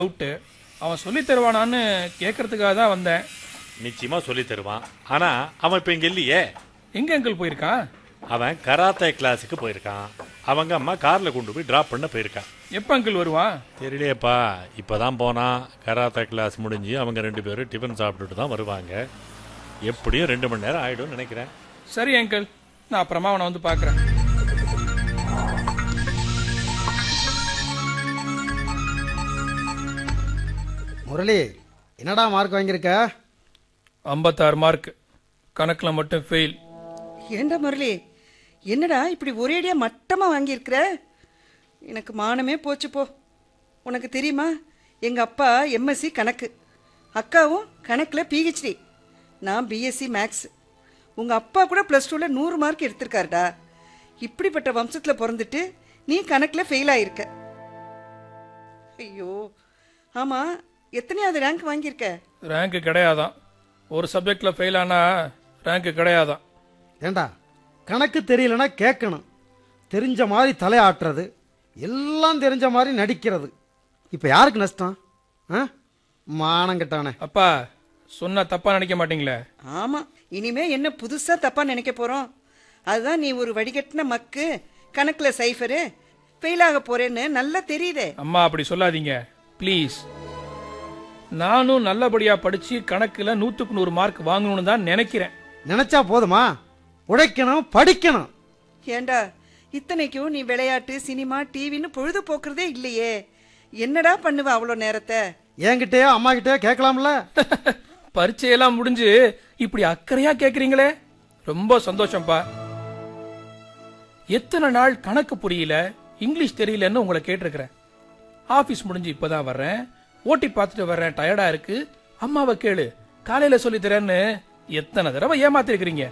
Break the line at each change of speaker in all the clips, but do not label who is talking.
Doubt. அவன் சொல்லி தருவானான்னு கேட்கறதுக்காக தான் வந்தேன்.
நிச்சயமா சொல்லி தருவான். ஆனா அவன் இப்ப இங்க இல்லையே.
எங்க அங்கிள் போயிருக்கான்?
அவன் கராத்தே கிளாஸுக்கு போயிருக்கான். அவங்க அம்மா கார்ல கொண்டு போய் டிராப் பண்ண போயிருக்கான்.
எப்ப அங்கிள் வருவான்?
தெரியலையப்பா. இப்பதான் போனான். கராத்தே கிளாஸ் முடிஞ்சு அவங்க 2 பேரும் டிஃபன் சாப்பிட்டுட்டு தான் வருவாங்க. எப்படியும் 2 மணி நேரம் ஆயிடும் நினைக்கிறேன்.
சரி அங்கிள், நான் அப்புறமா அவனை வந்து பாக்குறேன்.
முரளி, என்னடா மார்க் வாங்கியிருக்க?
56 மார்க். கணக்கில் மட்டும் ஃபெயில்.
ஏண்டா முரளி, என்னடா இப்படி ஒரேடியா மட்டமா வாங்கியிருக்கிற? எனக்கு மானமே போச்சு போ. உனக்கு தெரியுமா, எங்க அப்பா எம்எஸ்சி கணக்கு, அக்காவும் கணக்கில் பிஹெச்டி, நான் பிஎஸ்சி மேக்ஸ். உங்க அப்பா கூட +2ல 100 மார்க் எடுத்திருக்காருடா. இப்படிப்பட்ட வம்சத்தில் பிறந்துட்டு நீ கணக்கில் ஃபெயில் ஆயிருக்க. ஐயோ, ஆமா, எத்தனையாவது ரேங்க் வாங்கியிருக்க?
ரேங்க் கிடையாதான். ஒரு சப்ஜெக்டில் ஃபெயில் ஆனா ரேங்க் கிடையாதான்.
ஏண்டா, கணக்கு தெரியலனா கேட்கணும், தெரிஞ்ச மாதிரி தலையாட்டுறது, எல்லாம் தெரிஞ்ச மாதிரி நடிக்கிறது. இப்போ யாருக்கு நஷ்டம்? மானம் கெட்டானே.
அப்பா சொன்னா தப்பா நினைக்க மாட்டீங்களே?
ஆமா, இனிமே என்ன புதுசா தப்பா நினைக்க போறோம்? அதுதான் நீ ஒரு வடிகட்டின மக்கு, கணக்குல சைஃபரு, ஃபெயில் ஆக போறேன்னு நல்லா தெரியுதே.
அம்மா அப்படி சொல்லாதீங்க ப்ளீஸ். நானும் நல்லபடியா படிச்சு கணக்குல 100க்கு 100 மார்க் வாங்கணும்னு தான் நினைக்கிறேன்.
நினைச்சா போதுமா? உழைக்கணும், படிக்கணும்.
ஏண்டா, இத்தனைக்கும் நீ விளையாட்டு, சினிமா, டிவின்னு பொழுது போக்குறதே இல்லையே. என்னடா பண்ணுவ அவ்வளோ நேரத்தை?
என்கிட்டயோ அம்மா கிட்டயோ கேட்கலாம்ல.
பரீட்சையெல்லாம் முடிஞ்சு இப்படி அக்கறையா கேக்குறீங்களே, ரொம்ப சந்தோஷம்ப்பா. எத்தனை நாள் கணக்கு புரியல, இங்கிலீஷ் தெரியலன்னு உங்களை கேட்டிருக்கிறேன். ஆபீஸ் முடிஞ்சு இப்பதான் வர்றேன், ஓட்டி பார்த்துட்டு வர்றேன், டயர்டா இருக்கு, அம்மாவை கேளு காலையில சொல்லி தரேன்னு எத்தனை தடவை ஏமாத்திருக்கிறீங்க.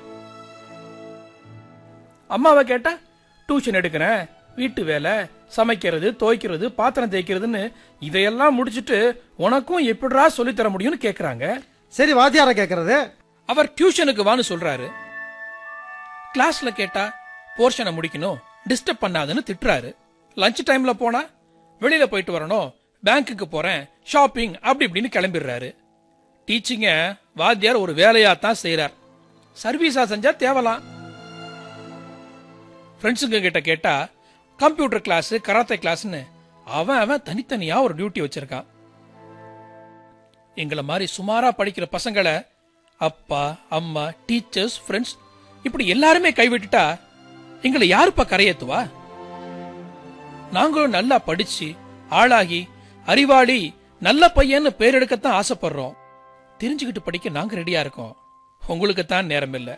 அம்மாவை கேட்டா டியூஷன் எடுக்கிறேன், வீட்டு வேலை, சமைக்கிறது, துவைக்கிறது, பாத்திரம் தேய்க்கிறதுன்னு இதையெல்லாம் முடிச்சுட்டு உனக்கும் எப்படிரா சொல்லி தர முடியும்னு கேக்குறாங்க.
சரி, வாத்தியார கேட்கறது.
அவர் டியூஷனுக்கு வான்னு சொல்றாரு. கிளாஸ்ல கேட்டா போர்ஷனை முடிக்கணும், டிஸ்டர்ப் பண்ணாதுன்னு திட்டுறாரு. லஞ்ச் டைம்ல போனா வெளியில போயிட்டு வரணும், பேங்க்குக்கு போறேன், ஷாப்பிங், அப்படி இப்படின்னு கிளம்பிடுறாரு. டீச்சிங்க வாத்தியார் ஒரு வேலையா தான் செய்யறார், சர்வீஸா செஞ்சா தேவலாம். ஃப்ரெண்ட்ஸுங்க கிட்ட கேட்டா கம்ப்யூட்டர் கிளாஸ், கராத்தே கிளாஸ்னு அவன் தனித்தனியா ஒரு டியூட்டி வச்சிருக்கான். எங்களை மாதிரி சுமாரா படிக்கிற பசங்களை அப்பா, அம்மா, டீச்சர்ஸ், ஃப்ரெண்ட்ஸ் இப்படி எல்லாருமே கைவிட்டுட்டா எங்களை யாருப்பா கரையேத்துவா? நாங்களும் நல்லா படிச்சு ஆளாகி அறிவாளி நல்ல பையன்னு பேர் எடுக்கத்தான் ஆசைப்படுறோம். தெரிஞ்சுக்கிட்டு படிக்க நாங்க ரெடியா இருக்கோம், உங்களுக்குத்தான் நேரம் இல்லை.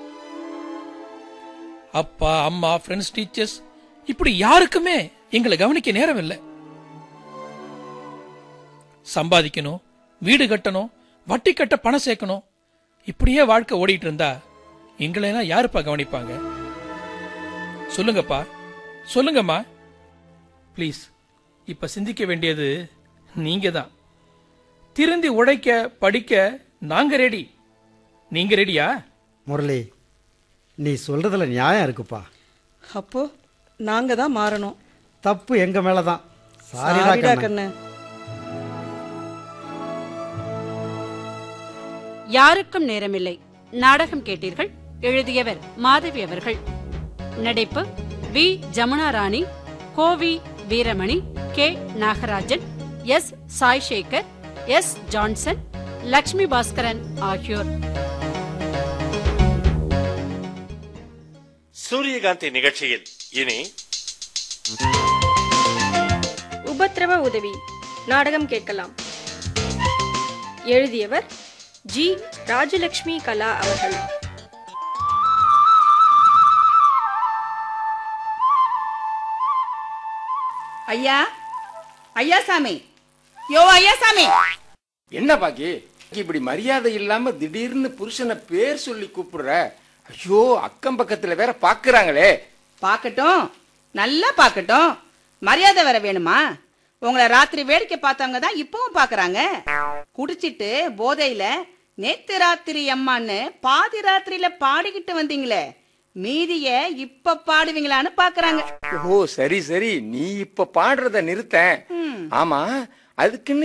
அப்பா, அம்மா, ஃப்ரெண்ட்ஸ், டீச்சர்ஸ் இப்படி யாருக்குமே எங்களை கவனிக்க நேரம் இல்லை. சம்பாதிக்கணும், வீடு கட்டணும், வட்டி கட்ட பணம் சேர்க்கணும், இப்படியே வாழ்க்கை ஓடிட்டு இருந்தா எங்களெல்லாம் யாருப்பா கவனிப்பாங்க? சொல்லுங்கப்பா, சொல்லுங்கம்மா ப்ளீஸ். இப்ப சிந்திக்க வேண்டியது நீங்க தான். திருந்தி உழைக்க படிக்க நாங்க ரெடி, நீங்க ரெடியா?
முரளி, நீ சொல்றதுல நியாயம் இருக்குப்பா.
அப்போ நாங்க தான் மாறணும்.
தப்பு எங்க மேலதான்.
சாரிடா கண்ணு.
யாருக்கும் நேரமில்லை நாடகம் கேட்டீர்கள். எழுதியவர் மாதவி அவர்கள். நடிப்பு we Jamuna Rani, Covey Veeramani, K Nagarajan, S Sai Sekar, S Johnson, Lakshmi Bhaskaran ஆகியோர்.
சூரியகாந்தி நிகழ்ச்சியில் இனி
உபத்திரவ உதவி நாடகம் கேட்கலாம். எழுதியவர் ஜி ராஜலட்சுமி கலா அவர்கள்.
ஐயா, ஐயா சாமி, யோ ஐயா சாமி.
என்ன பாக்கி இப்படி மரியாதை இல்லாம திடீர்னு புருஷனை பேர் சொல்லி கூப்பிடுற? ஐயோ, அக்கம் பக்கத்துல வேற பாக்குறாங்களே.
பாக்கட்டும், நல்லா பாக்கட்டும். மரியாதை வேற வேணுமா? உங்களை ராத்திரி வேடிக்கை பார்த்தவங்க தான் இப்பவும் பாக்குறாங்க. குடிச்சிட்டு போதையில நேத்து ராத்திரி அம்மான்னு பாதி ராத்திரியில பாடிக்கிட்டு வந்தீங்களே, மீதிய இப்ப பாடுவீங்களான்னு பாக்குறாங்க.
ஓ, சரி சரி, நீ இப்ப பாடுறத நிறுத்த. ஆமா, அதுக்குன்னு